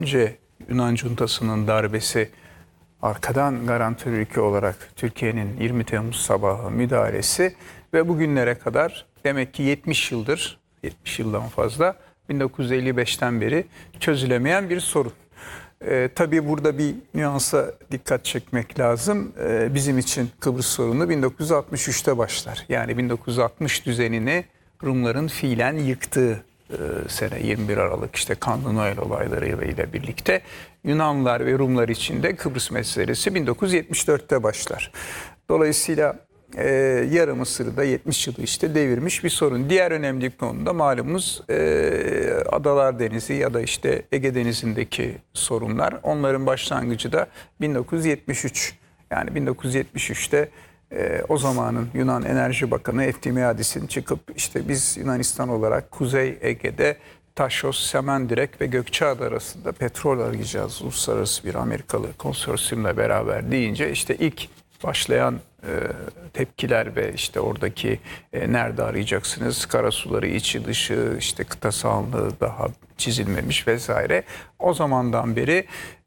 Önce Yunan juntasının darbesi, arkadan garantör ülke olarak Türkiye'nin 20 Temmuz sabahı müdahalesi ve bugünlere kadar demek ki 70 yıldır, 70 yıldan fazla, 1955'ten beri çözülemeyen bir sorun. Tabii burada bir nüansa dikkat çekmek lazım. Bizim için Kıbrıs sorunu 1963'te başlar. Yani 1960 düzenini Rumların fiilen yıktığı sene 21 Aralık işte Kanlı Noel olaylarıyla birlikte Yunanlılar ve Rumlar için de Kıbrıs meselesi 1974'te başlar. Dolayısıyla yarım Mısır'da 70 yılı işte devirmiş bir sorun. Diğer önemli konu da malumunuz Adalar Denizi ya da işte Ege Denizi'ndeki sorunlar. Onların başlangıcı da 1973. Yani 1973'te o zamanın Yunan Enerji Bakanı Eftimiadis'in çıkıp işte biz Yunanistan olarak Kuzey Ege'de Taşos, Semendirek ve Gökçeada arasında petrol arayacağız. Uluslararası bir Amerikalı konsorsiyumla beraber deyince işte ilk başlayan tepkiler ve işte oradaki nerede arayacaksınız, karasuları içi dışı, işte kıta sahanlığı daha çizilmemiş vesaire. O zamandan beri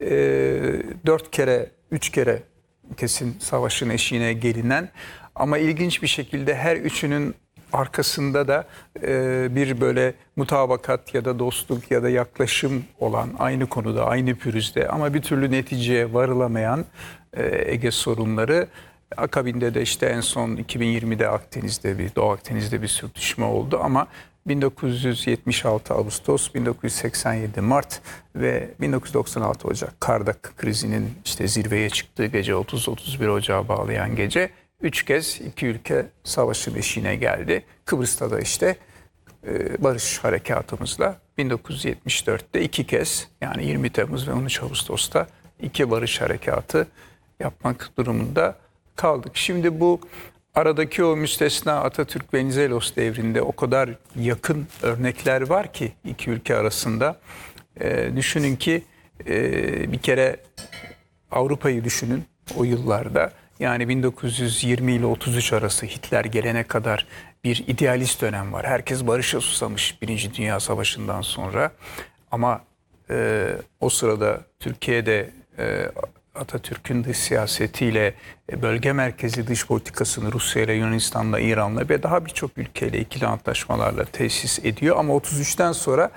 4 kere 3 kere kesin savaşın eşiğine gelinen ama ilginç bir şekilde her üçünün arkasında da bir böyle mutabakat ya da dostluk ya da yaklaşım olan aynı konuda, aynı pürüzde ama bir türlü neticeye varılamayan Ege sorunları. Akabinde de işte en son 2020'de Doğu Akdeniz'de bir sürtüşme oldu ama 1976 Ağustos, 1987 Mart ve 1996 Ocak Kardak krizinin işte zirveye çıktığı gece 30-31 Ocağı bağlayan gece 3 kez iki ülke savaşın eşiğine geldi. Kıbrıs'ta da işte barış harekatımızla 1974'te 2 kez yani 20 Temmuz ve 13 Ağustos'ta 2 barış harekatı yapmak durumunda kaldık. Şimdi bu aradaki o müstesna Atatürk Venizelos devrinde o kadar yakın örnekler var ki iki ülke arasında. Düşünün ki bir kere Avrupa'yı düşünün o yıllarda. Yani 1920 ile 33 arası Hitler gelene kadar bir idealist dönem var. Herkes barışa susamış Birinci Dünya Savaşı'ndan sonra. Ama o sırada Türkiye'de Atatürk'ün dış siyasetiyle bölge merkezi dış politikasını Rusya ile Yunanistan'la, İran'la ve daha birçok ülkeyle ikili antlaşmalarla tesis ediyor. Ama 33'ten sonra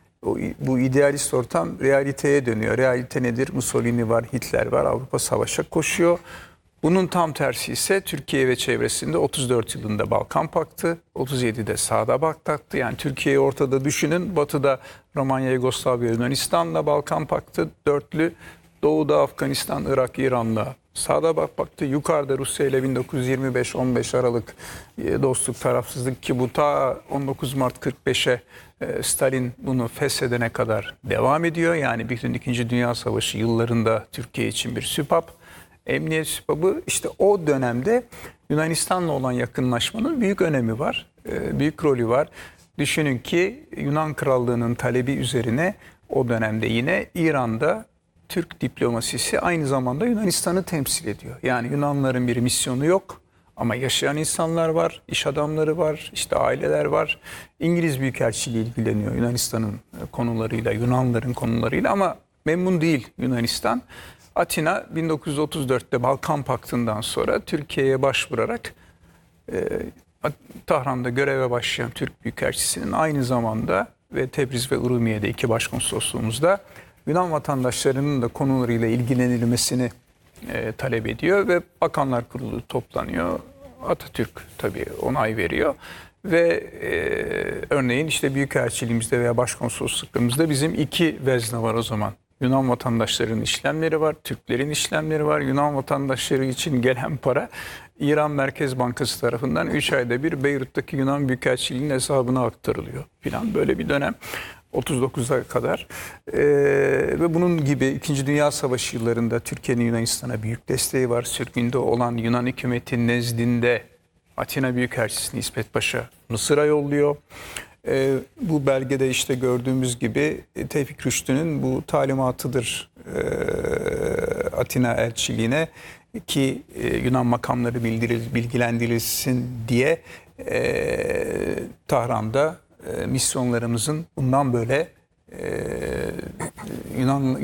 bu idealist ortam realiteye dönüyor. Realite nedir? Mussolini var, Hitler var, Avrupa savaşa koşuyor. Bunun tam tersi ise Türkiye ve çevresinde 34 yılında Balkan Paktı, 37'de Sağda Paktı. Yani Türkiye'yi ortada düşünün. Batı'da Romanya, Yugoslavya, Yunanistan'la Balkan Paktı, dörtlü. Doğu'da Afganistan, Irak, İran'la Sağda Paktı. Yukarıda Rusya ile 1925-15 Aralık dostluk, tarafsızlık ki bu ta 19 Mart 45'e Stalin bunu feshedene kadar devam ediyor. Yani Birinci, İkinci Dünya Savaşı yıllarında Türkiye için bir süpap. Emniyet süpabı işte o dönemde Yunanistan'la olan yakınlaşmanın büyük önemi var, büyük rolü var. Düşünün ki Yunan Krallığı'nın talebi üzerine o dönemde yine İran'da Türk diplomasisi aynı zamanda Yunanistan'ı temsil ediyor. Yani Yunanların bir misyonu yok ama yaşayan insanlar var, iş adamları var, işte aileler var. İngiliz Büyükelçiliği ilgileniyor Yunanistan'ın konularıyla, Yunanların konularıyla ama memnun değil Yunanistan. Atina 1934'te Balkan Paktı'ndan sonra Türkiye'ye başvurarak Tahran'da göreve başlayan Türk Büyükelçisi'nin aynı zamanda ve Tebriz ve Urumiye'de iki başkonsolosluğumuzda Yunan vatandaşlarının da konularıyla ilgilenilmesini talep ediyor ve Bakanlar Kurulu toplanıyor. Atatürk tabii onay veriyor ve örneğin işte Büyükelçiliğimizde veya başkonsolosluklarımızda bizim 2 vezne var o zaman. Yunan vatandaşlarının işlemleri var, Türklerin işlemleri var. Yunan vatandaşları için gelen para İran Merkez Bankası tarafından 3 ayda bir Beyrut'taki Yunan Büyükelçiliği'nin hesabına aktarılıyor filan böyle bir dönem. 39'a kadar ve bunun gibi 2. Dünya Savaşı yıllarında Türkiye'nin Yunanistan'a büyük desteği var. Sürgünde olan Yunan hükümeti nezdinde Atina Büyükelçisi'ni İsmet Paşa Mısır'a yolluyor. Bu belgede işte gördüğümüz gibi Tevfik Rüştü'nün bu talimatıdır Atina elçiliğine ki Yunan makamları bilgilendirilsin diye Tahran'da misyonlarımızın bundan böyle Yunan